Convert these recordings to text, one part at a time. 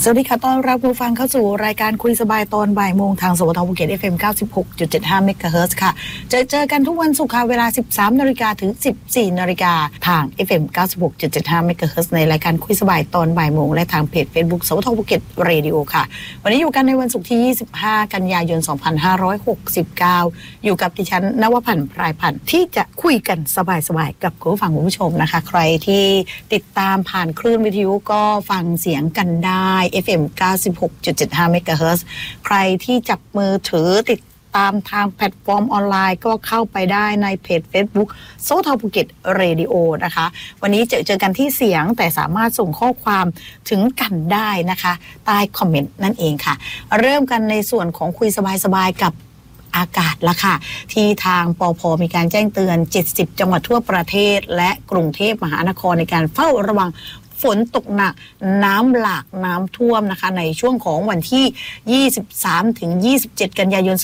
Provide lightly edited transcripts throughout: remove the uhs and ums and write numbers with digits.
วัสดีค่ะต้อนรับผู้ฟังเข้าสู่รายการคุยสบายตอนบ่ายโมงทางสวทภูเก็ต FM 96.75 เมกะเฮิรตซ์ค่ะเจอกันทุกวันศุกร์ค่ะเวลา 13 นาฬิกาถึง 14 นาฬิกาทาง FM 96.75 เมกะเฮิรตซ์ในรายการคุยสบายตอนบ่ายโมงและทางเพจ Facebook สวทภูเก็ตเรดิโอค่ะวันนี้อยู่กันในวันศุกร์ที่ 25 กันยายน 2569 อยู่กับดิฉันนวพันธ์พรายพันธ์ที่จะคุยกันสบายๆกับคุณผู้ฟังคุณผู้ชมนะคะใครที่ติดตามผ่านคลื่นวิทยุก็ฟังเสียงกันได้ FM 96.75 เมกะเฮิรตซ์ใครที่จับมือถือติดตามทางแพลตฟอร์มออนไลน์ก็เข้าไปได้ในเพจ Facebook สวทภูเก็ตเรดิโอนะคะวันนี้เจอกันที่เสียงแต่สามารถส่งข้อความถึงกันได้นะคะใต้คอมเมนต์นั่นเองค่ะเริ่มกันในส่วนของคุยสบายๆกับอากาศละค่ะที่ทางปภ.มีการแจ้งเตือน70จังหวัดทั่วประเทศและกรุงเทพมหานครในการเฝ้าระวังฝนตกหนักน้ำหลากน้ำท่วมนะคะในช่วงของวันที่23ถึง27กันยายน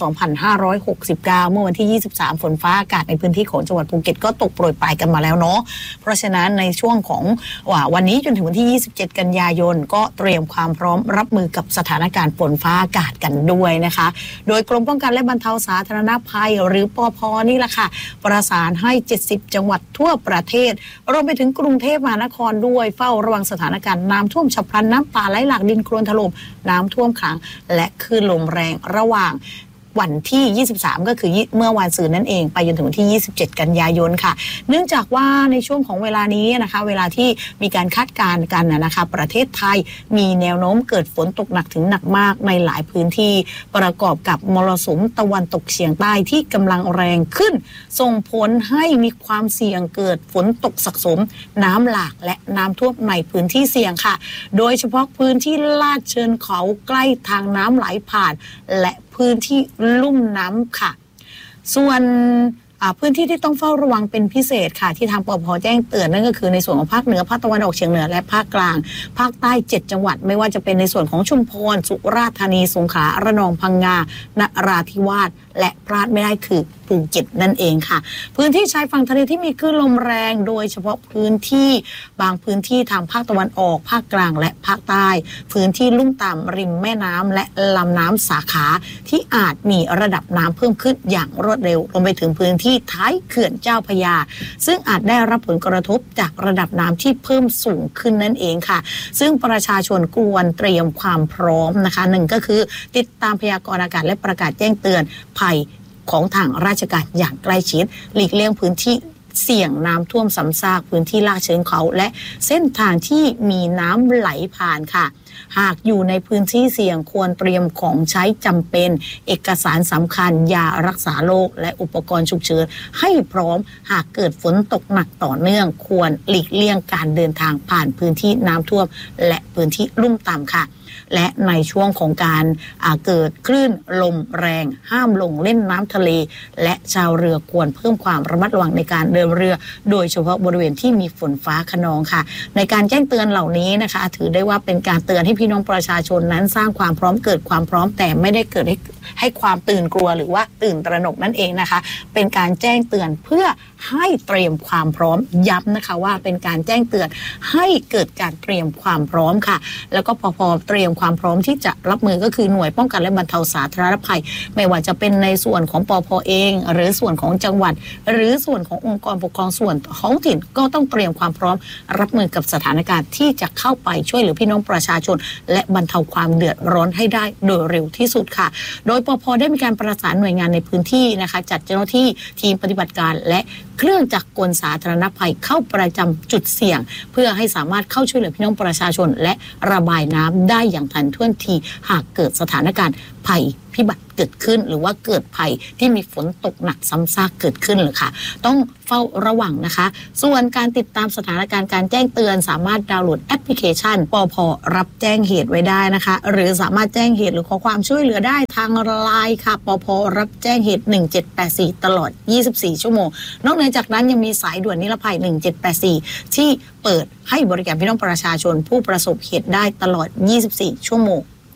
2569เมื่อวันที่23ฝนฟ้าอากาศในพื้นที่ของจังหวัดภูเก็ตก็ตกโปรยปลายกันมาแล้วเนาะเพราะฉะนั้นในช่วงของวันนี้จนถึงวันที่27กันยายนก็เตรียมความพร้อมรับมือกับสถานการณ์ฝนฟ้าอากาศกันด้วยนะคะโดยกรมป้องกันและบรรเทาสาธารณภัยหรือปภ.นี่แหละค่ะประสานให้70จังหวัดทั่วประเทศรวมไปถึงกรุงเทพมหานครด้วยเฝ้าระวังสถานการณ์น้ำท่วมฉับพลันน้ำป่าไหลหลากดินโคลนถล่มน้ำท่วมขังและคลื่นลมแรงระหว่างวันที่23ก็คือเมื่อวันศุกร์นั่นเองไปจนถึงวันที่27กันยายนค่ะเนื่องจากว่าในช่วงของเวลานี้นะคะเวลาที่มีการคาดการณ์กันนะคะประเทศไทยมีแนวโน้มเกิดฝนตกหนักถึงหนักมากในหลายพื้นที่ประกอบกับมรสุมตะวันตกเฉียงใต้ที่กำลังแรงขึ้นส่งผลให้มีความเสี่ยงเกิดฝนตกสะสมน้ำหลากและน้ำท่วมในพื้นที่เสี่ยงค่ะโดยเฉพาะพื้นที่ลาดเชิงเขาใกล้ทางน้ำไหลผ่านและพื้นที่ลุ่มน้ำค่ะส่วนพื้นที่ที่ต้องเฝ้าระวังเป็นพิเศษค่ะที่ทางปภ.แจ้งเตือนนั่นก็คือในส่วนของภาคเหนือภาคตะวันออกเฉียงเหนือและภาคกลางภาคใต้7จังหวัดไม่ว่าจะเป็นในส่วนของชุมพรสุราษฎร์ธานีสงขลาระนองพังงานราธิวาสและพลาดไม่ได้คือภูเก็ตนั่นเองค่ะพื้นที่ชายฝั่งทะเลที่มีคลื่นลมแรงโดยเฉพาะพื้นที่บางพื้นที่ทางภาคตะวันออกภาคกลางและภาคใต้พื้นที่ลุ่มต่ำริมแม่น้ำและลำน้ำสาขาที่อาจมีระดับน้ำเพิ่มขึ้นอย่างรวดเร็วรวมไปถึงพื้นที่ท้ายเขื่อนเจ้าพระยาซึ่งอาจได้รับผลกระทบจากระดับน้ำที่เพิ่มสูงขึ้นนั่นเองค่ะซึ่งประชาชนควรเตรียมความพร้อมนะคะหนึ่งก็คือติดตามพยากรณ์อากาศและประกาศแจ้งเตือนภัยของทางราชการอย่างใกล้ชิดหลีกเลี่ยงพื้นที่เสี่ยงน้ำท่วมซ้ำซากพื้นที่ลาดเชิงเขาและเส้นทางที่มีน้ำไหลผ่านค่ะหากอยู่ในพื้นที่เสี่ยงควรเตรียมของใช้จำเป็นเอกสารสำคัญยารักษาโรคและอุปกรณ์ฉุกเฉินให้พร้อมหากเกิดฝนตกหนักต่อเนื่องควรหลีกเลี่ยงการเดินทางผ่านพื้นที่น้ำท่วมและพื้นที่ลุ่มต่ำค่ะและในช่วงของการเกิดคลื่นลมแรงห้ามลงเล่นน้ำทะเลและชาวเรือควรเพิ่มความระมัดระวังในการเดินเรือโดยเฉพาะบริเวณที่มีฝนฟ้าคะนองค่ะในการแจ้งเตือนเหล่านี้นะคะถือได้ว่าเป็นการเตือนให้พี่น้องประชาชนนั้นสร้างความพร้อมเกิดความพร้อมแต่ไม่ได้เกิดให้ความตื่นกลัวหรือว่าตื่นตระหนกนั่นเองนะคะเป็นการแจ้งเตือนเพื่อให้เตรียมความพร้อมย้ำนะคะว่าเป็นการแจ้งเตือนให้เกิดการเตรียมความพร้อมค่ะแล้วก็พอเตรียมความพร้อมที่จะรับมือก็คือหน่วยป้องกันและบรรเทาสาธารณภัยไม่ว่าจะเป็นในส่วนของปภ.เองหรือส่วนของจังหวัดหรือส่วนขององค์กรปกครองส่วนท้องถิ่นก็ต้องเตรียมความพร้อมรับมือกับสถานการณ์ที่จะเข้าไปช่วยเหลือพี่น้องประชาชนและบรรเทาความเดือดร้อนให้ได้โดยเร็วที่สุดค่ะโดยปภ.ได้มีการประสานหน่วยงานในพื้นที่นะคะจัดเจ้าหน้าที่ทีมปฏิบัติการและเครื่องจักรกลสาธารณภัยเข้าประจำจุดเสี่ยงเพื่อให้สามารถเข้าช่วยเหลือพี่น้องประชาชนและระบายน้ำได้อย่างทันท่วงทีหากเกิดสถานการณ์ภัยพิบัติเกิดขึ้นหรือว่าเกิดภัยที่มีฝนตกหนักซ้ำซากเกิดขึ้นเลยค่ะต้องเฝ้าระวังนะคะส่วนการติดตามสถานการณ์การแจ้งเตือนสามารถดาวน์โหลดแอปพลิเคชันปภ.รับแจ้งเหตุไว้ได้นะคะหรือสามารถแจ้งเหตุหรือขอความช่วยเหลือได้ทางไลน์ค่ะปภ.รับแจ้งเหตุ1784ตลอด24ชั่วโมงนอกจากนั้นยังมีสายด่วนนิรภัย1784ที่เปิดให้บริการพี่น้องประชาชนผู้ประสบเหตุได้ตลอด24ชั่วโมง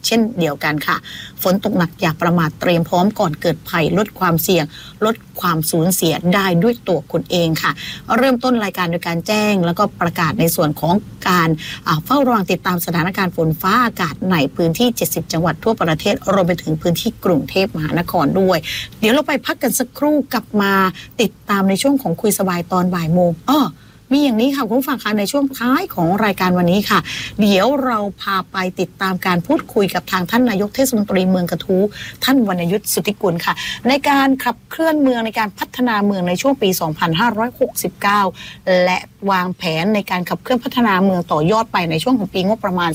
เช่นเดียวกันค่ะฝนตกหนักอย่าประมาทเตรียมพร้อมก่อนเกิดภัยลดความเสี่ยงลดความสูญเสียได้ด้วยตัวคุณเองค่ะเริ่มต้นรายการโดยการแจ้งแล้วก็ประกาศในส่วนของการเฝ้าระวังติดตามสถานการณ์ฝนฟ้าอากาศในพื้นที่70จังหวัดทั่วประเทศรวมไปถึงพื้นที่กรุงเทพมหานครด้วยเดี๋ยวเราไปพักกันสักครู่กลับมาติดตามในช่วงของคุยสบายตอนบ่ายโมงมีอย่างนี้ค่ะคุณผู้ฟังคะในช่วงท้ายของรายการวันนี้ค่ะเดี๋ยวเราพาไปติดตามการพูดคุยกับทางท่านนายกเทศมนตรีเมืองกระทู้ท่านวรรณยุทธสุทธิกุลค่ะในการขับเคลื่อนเมืองในการพัฒนาเมืองในช่วงปี 2569 และวางแผนในการขับเคลื่อนพัฒนาเมืองต่อยอดไปในช่วงของปีงบประมาณ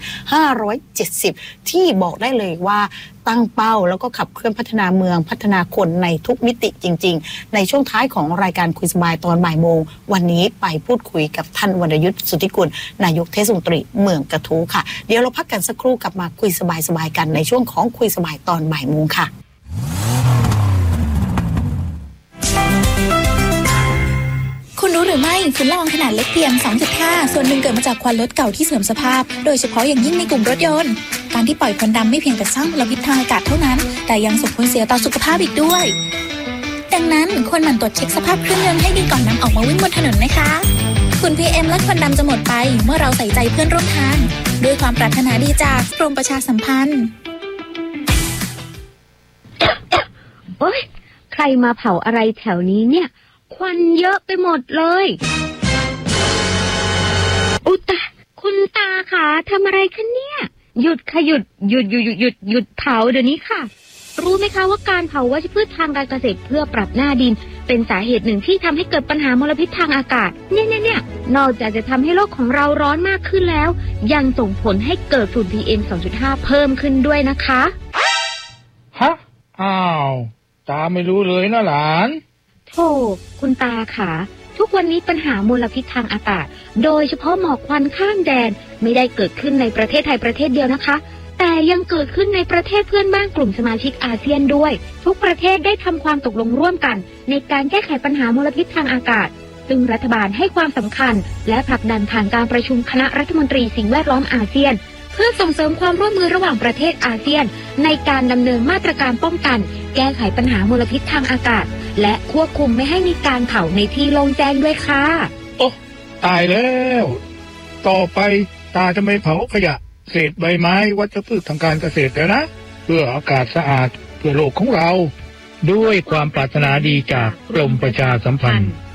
2570 ที่บอกได้เลยว่าตั้งเป้าแล้วก็ขับเคลื่อนพัฒนาเมืองพัฒนาคนในทุกมิติจริงๆในช่วงท้ายของรายการคุยสบายตอนบ่ายโมงวันนี้ไปพูดคุยกับท่านวรรณยุทธสุทธิกุลนายกเทศมนตรีเมืองกระทู้ค่ะเดี๋ยวเราพักกันสักครู่กลับมาคุยสบายๆกันในช่วงของคุยสบายตอนบ่ายโมงค่ะคุณรู้หรือไม่ฝุ่นละอองขนาดเล็กเพียง 2.5 ส่วนหนึ่งเกิดมาจากควันรถเก่าที่เสื่อมสภาพโดยเฉพาะอย่างยิ่งในกลุ่มรถยนต์การที่ปล่อยควันดำไม่เพียงแต่สร้างมลพิษทางอากาศเท่านั้นแต่ยังส่งผลเสียต่อสุขภาพอีกด้วยดังนั้นควรหมั่นตรวจเช็คสภาพเครื่องยนต์ให้ดีก่อนนำออกมาวิ่งบนถนนนะคะฝุ่น PM และควันดำจะหมดไปเมื่อเราใส่ใจเพื่อนร่วมทางด้วยความปรารถนาดีจากกรมประชาสัมพันธ์โอ๊ยใครมาเผาอะไรแถวนี้เนี่ยควันเยอะไปหมดเลยอุตะคุณตาคะทำอะไรคะเนี่ยหยุดค่ะหยุดเผาเดี๋ยวนี้ค่ะรู้ไหมคะว่าการเผาวัชพืชทางการเกษตรเพื่อปรับหน้าดินเป็นสาเหตุหนึ่งที่ทำให้เกิดปัญหามลพิษทางอากาศเนี่ยนอกจากจะทำให้โลกของเราร้อนมากขึ้นแล้วยังส่งผลให้เกิดฝุ่น PM 2.5 เพิ่มขึ้นด้วยนะคะฮะอ้าวตาไม่รู้เลยนะหลานโธ่คุณตาค่ะทุกวันนี้ปัญหามลพิษทางอากาศโดยเฉพาะหมอกควันข้ามแดนไม่ได้เกิดขึ้นในประเทศไทยประเทศเดียวนะคะแต่ยังเกิดขึ้นในประเทศเพื่อนบ้านกลุ่มสมาชิกอาเซียนด้วยทุกประเทศได้ทำความตกลงร่วมกันในการแก้ไขปัญหามลพิษทางอากาศซึ่งรัฐบาลให้ความสำคัญและผลักดันผ่านการประชุมคณะรัฐมนตรีสิ่งแวดล้อมอาเซียนเพื่อส่งเสริมความร่วมมือระหว่างประเทศอาเซียนในการดำเนินมาตรการป้องกันแก้ไขปัญหามลพิษทางอากาศและควบคุมไม่ให้มีการเผาในที่โล่งแจ้งด้วยค่ะโอ้ตายแล้วต่อไปตาจะไม่เผาขยะเศษใบไม้วัชพืชทางการเกษตรแล้วนะเพื่ออากาศสะอาดเพื่อโลกของเราด้วยความปรารถนาดีจากกรมประชาสัมพันธ์